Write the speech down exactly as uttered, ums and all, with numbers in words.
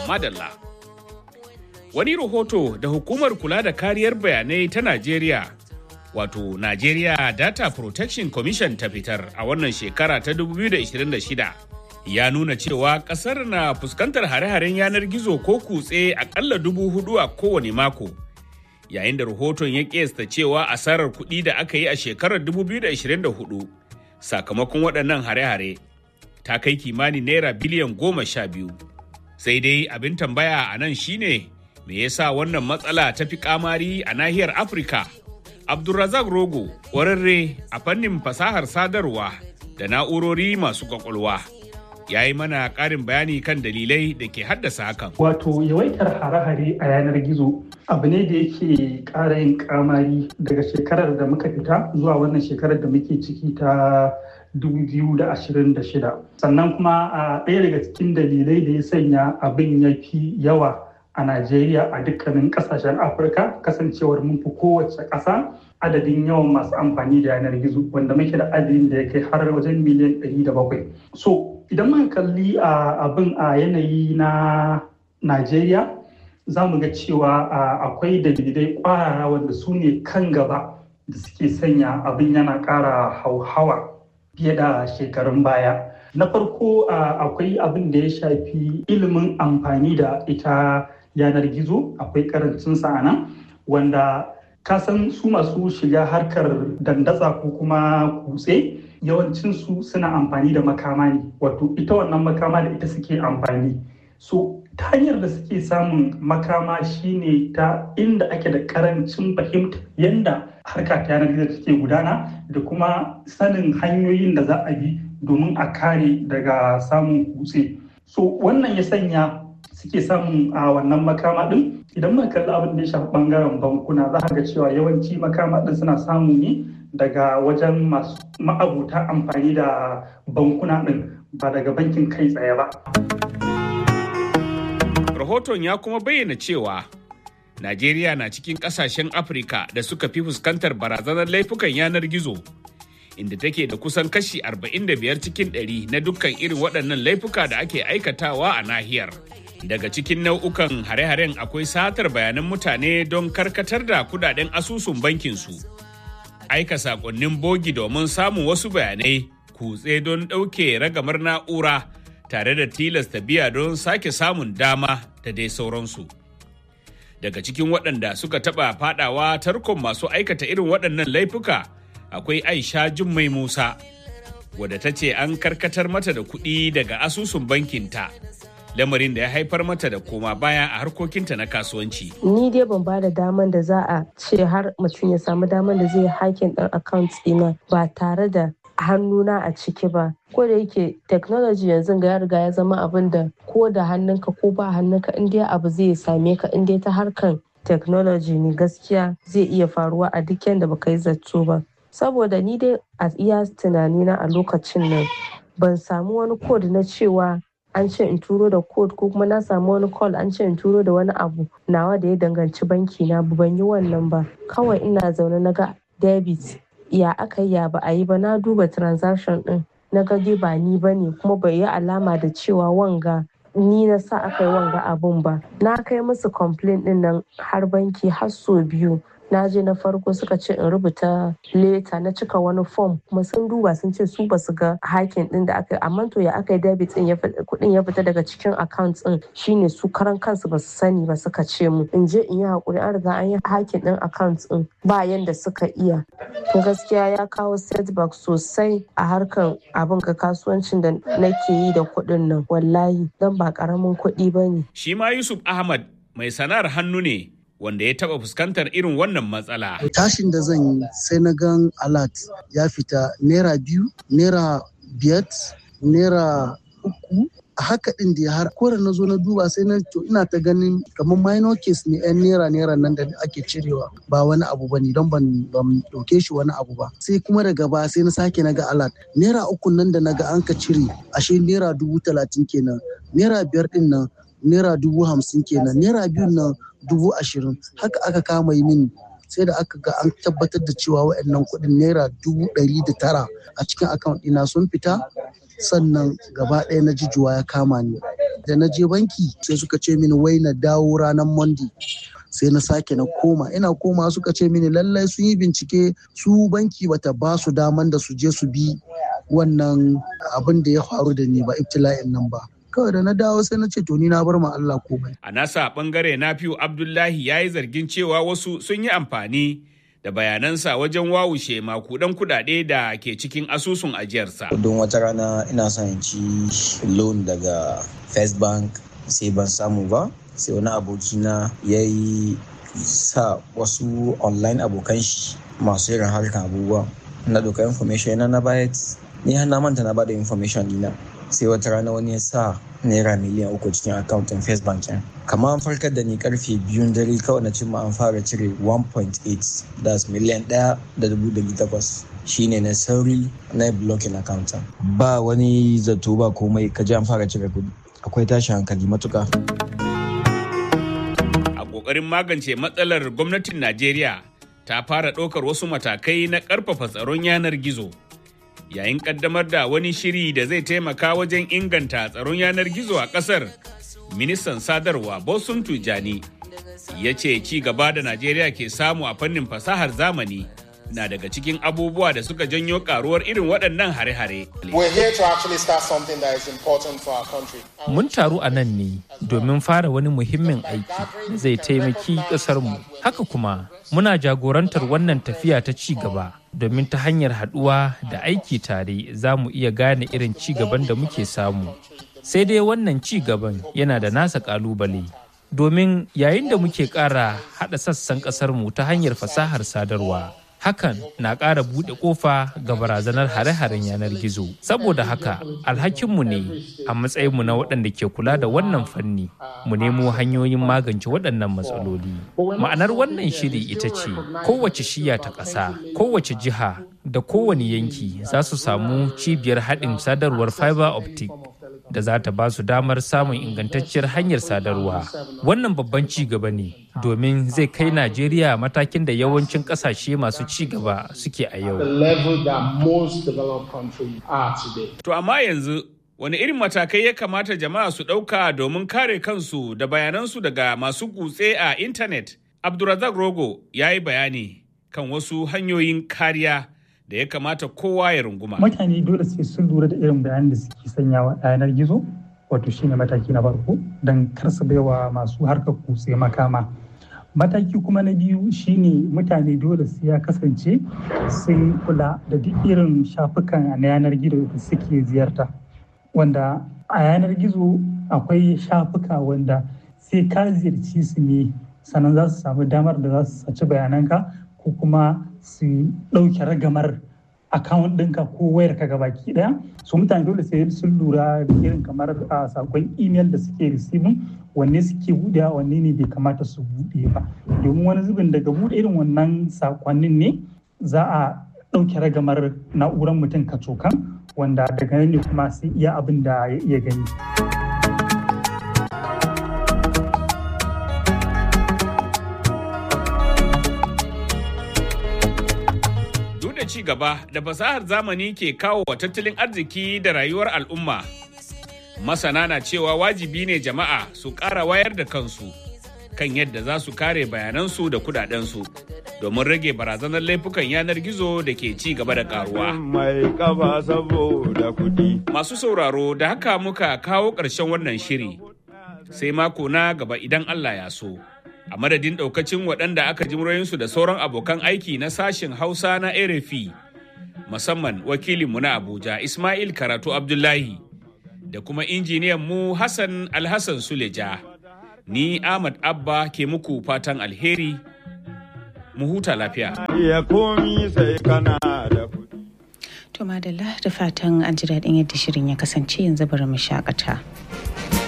madalla. Wani rahoto da hukumar kula da kariyar bayanai ta Najeriya, wato Nigeria Data Protection Commission ta fitar a wannan shekara ta dubu biyu da ashirin da shida, ya nuna cewa kasar na fuskantar hare-haren yanar gizo ko kutse akalla dubu hudu a kowane mako. Yayin da rahoton ya kiyasta cewa asarar kuɗi da aka yi a shekarar dubu biyu da ashirin da hudu sakamakon waɗannan hare-hare ta kai kimanin naira biliyan goma sha biyu. Sai dai abin tambaya a nan shine me yasa wannan matsala ta fi kamari a nahiyar Afirka? Abdulrazak Rogo, ƙwararre a fannin fasahar sadarwa da na'urori masu kwakwalwa, ya yi mana ƙarin bayani kan dalilai da ke haddasa hakan. Wato yawaitar hare-hare a yanar gizo abu ne da yake ƙara yin kamari daga shekarar da muka fita zuwa wannan shekarar da muke ciki ta dubu biyu da ashirin da shida. Sannan kuma a ɗaya daga cikin dalilai da ya sanya abin ya fi yawa a Najeriya a dukkanin ƙasashen Afirka, kasancewar mun fi kowace ƙasa adadin yawan masu amfani da yanar gizo, wanda muke da adadin da ya kai har wajen miliyan ɗari da bakwai. So idan muka kalli abin a yanayi na Najeriya, za mu ga cewa akwai dalilai ƙwarara wanda su ne kan gaba da suke sanya abin yana ƙara hauhawa fiye da shekarun baya. Na farko akwai abin da ya shafi ilimin amfani da ita yanar gizo, akwai karancinsa a nan, wanda kasan su masu shiga harkar dandatsa ko kuma kutse yawancinsu suna amfani da makama ne, wato ita wannan makama da ita suke amfani. So ta hanyar da suke samun makama shine ta inda ake da karancin fahimta yadda harka ta yanar gizo take gudana da kuma sanin hanyoyin da za a bi domin a kare daga samun kutse. So wannan ya sanya suke samun a wannan makama din. Idan muka kalli abin da ya shafi bangaren bankuna, za ga cewa yawanci makama din suna samu ne daga wajen masu ma'abuta amfani da bankuna din, ba daga bankin kai tsaye ba. Rahoton ya kuma bayyana cewa Najeriya na cikin kasashen Afirka da suka fi fuskantar barazanar laifukan yanar gizo, inda take da kusan kashi arba'in da biyar cikin ɗari na dukkan irin waɗannan laifuka da ake aikatawa a nahiyar. Daga cikin nau'ukan hare-haren akwai satar bayanan mutane don karkatar da kudaden asusun bankinsu, aika sakonnin bogi domin samun wasu bayanai, kutse don ɗauke ragamar na'ura tare da tilasta biya don sake samun dama da dai sauransu. Daga cikin waɗanda suka taɓa faɗawa tarkon masu aikata irin waɗannan laifuka akwai Aisha Jummai Musa, wadda ta ce an karkatar mata da kuɗi daga asusun bankinta, lamarin da ya haifar mata da koma baya a harkokinta na kasuwanci. Ni dai ban ba da daman da za a ce har mutum ya samu daman da zai hakin ɗin account ɗina ba tare da hannuna a ciki ba. Ko da yake technology yanzu ga ya riga ya zama abin da ko da hannunka ko ba hannunka in dai abu zai same ka in dai ta harkan technology ne, gaskiya zai iya faruwa a duk yanda baka yi zato ba. Saboda ni dai a iya tunanina a lokacin nan ban samu wani code na cewa an ce in turo da code ko kuma na samu wani call an ce in turo da wani abu nawa da ya danganci banki na, ban yi wannan ba. Kawai ina zaune na ga debit, ya aka yi ya ba a yi ba, na duba transaction din na ga dai ba ni ba ne, kuma bai yi alama da cewa wanga ni na sa aka yi wanga abun ba. Na kai musu complaint din nan har banki har so biyu. Na je na farko suka ce in rubuta leta, na cika wani form kuma sun duba sun ce su basu ga hakin din da aka yi, amma to ya aka yi debit din kudin ya fita daga cikin account din shine su karan kansu basu sani ba, suka ce mu in je in yi hakuri, an riga an yi hakin din account din ba yanda suka iya. To gaskiya ya kawo setback sosai a harkan abin ga kasuwancin da nake yi da kudin nan, wallahi dan ba karamin kuɗi bane. Shi ma Yusuf Ahmad mai sana'ar hannu ne wanda ya taba fuskantar irin wannan matsala. Tashin da zan yi sai na gan alert ya fita naira biyu, naira biyar, naira uku. A haka din da har kore na zo na duba sai na to ina ta ganin kamar minor case ne yan naira naira nan da ake cirewa, ba wani abu bane don ban ban dauke shi wani abu ba. Sai kuma daga ba sai na sake na ga alert naira uku nan da naga an ka cire ashe naira dubu talatin kenan, naira biyar din nan naira dubu hamsin kenan, naira biyu nan dubu ashirin, haka aka kama yi mini. sai da aka ga an tabbatar da cewa waɗannan kuɗin naira dubu ɗari da tara a cikin account ɗina sun fita, sannan gaba ɗaya na jijuwa ya kama ni. Da na je banki sai suka ce mini wai na dawo ranar Monday. Sai na sake na koma ina koma suka ce mini lallai sun yi bincike, su banki bata ba su daman da su je su bi wannan abin da ya faru da ni ba, ibtila'in nan ba. Kawai da na dawo sai na ce to ni na bar ma Allah komai. A nasa bangare Nafiu Abdullahi ya yi zargin cewa wasu sun yi amfani da bayanansa wajen wawushe makudan kudade da ke cikin asusun ajiyarsa. Don wata rana ina son in ci loan daga First Bank sai ban samu ba, sai wani abokina ya yi sa wasu online abokan shi masu irin harkar abubuwa na doka information yana na bayat, ni har na manta na bada information dina. Sai wata rana wani ya sa naira miliyan uku cikin akauntun First Bank ɗin. Kamar an farkar da ni karfe biyun dare kawai na cimma an fara cire one point eight, that's miliyan ɗaya da dubu ɗari takwas. Shine na sauri na blocking accountin. Ba wani zato ba komai, ka ji an fara cire kuɗi. Akwai tashi hankali matuka. A ƙoƙarin magance matsalar gwamnatin Najeriya ta fara ɗaukar wasu matakai na ƙarfafa tsaron yanar gizo. Yayin kaddamar da wani shiri da zai taimaka wajen inganta tsaron yanar gizo a kasar, ministan sadarwa Bosun Tijani ya ce ci gaba da Najeriya ke samu a fannin fasahar zamani na daga cikin abubuwa da suka janyo karuwar irin waɗannan hare-hare. Mun taru a nan ne domin fara wani muhimmin aiki da zai taimaki ƙasarmu. Haka kuma muna jagorantar wannan tafiya ta ci gaba domin ta hanyar haɗuwa da aiki tare za mu iya gane irin ci gaban da muke samu. Sai dai wannan ci gaban yana da nasa ƙalubale. Domin yayin da muke ƙara haɗa sassan ƙasarmu ta hanyar fasahar sadarwa, hakan na ƙara buɗe ƙofa ga barazanar hare-haren yanar gizo. Saboda haka alhakinmu ne a matsayinmu na waɗanda ke kula da wannan fanni mu nemo hanyoyin magance waɗannan matsaloli. Ma'anar wannan shiri ita ce kowace shiya ta ƙasa, kowace jiha da kowane yanki za su samu cibiyar haɗin sadarwar fiber optic da za ta ba su damar samun ingantacciyar hanyar sadarwa. Wannan babban ci gaba ne domin zai kai Najeriya matakin da yawancin ƙasashe masu ci gaba suke a yau. To amma yanzu wani irin matakai ya kamata jama'a su ɗauka domin kare kansu da bayanansu daga masu kutse a intanet? Abdulrazak Rogo ya yi bayani kan wasu hanyoyin kariya da ya kamata kowa ya runguma. Mutane dole sai sun lura da irin bayanan da suke sanyawa a yanar gizo, wato shine mataki na farko don kar su baiwa masu harkar kutse makama. Mataki kuma na biyu shine mutane dole sai ya kasance sun kula da duk irin shafukan na yanar gizo da suke ziyarta. Wanda a yanar gizo akwai shafuka wanda sai ka ziyarci su ne sannan za su samu damar da za su saci bayananka ko kuma su ɗauke ragamar account ɗinka ko wayar ka gabaki ɗaya. So mutane dole sai sun lura da irin kamar a sakon email da suke receiving, wanne suke buɗe wanne ne bai kamata su buɗe ba. Domin wani zubin daga buɗe irin wannan sakonnin ne za a ɗauke ragamar na'urar mutum kacokan, wanda daga nan ne kuma sai iya abin da ya iya gani. Ci gaba da fasahar zamani ke kawo wa tattalin arziki da rayuwar al'umma. Masana na cewa wajibi ne jama'a su ƙara wayar da kansu kan yadda za su kare bayanansu da kudadensu domin rage barazanar laifukan yanar gizo da ke ci gaba da karuwa. Masu sauraro, da haka muka kawo ƙarshen wannan shiri. Sai mako na gaba idan Allah ya so. A madadin ɗaukacin waɗanda aka ji muryoyinsu da sauran abokan aiki na sashen Hausa na R F I, musamman wakilinmu na Abuja Ismail Karatu Abdullahi da kuma injiniyan mu Hassan Alhassan Suleja. Ni Ahmad Abba ke muku fatan alheri, mu huta lafiya. To madalla da fatan an ji daɗin yadda shirin ya kasance, yanzu bari mu shakata.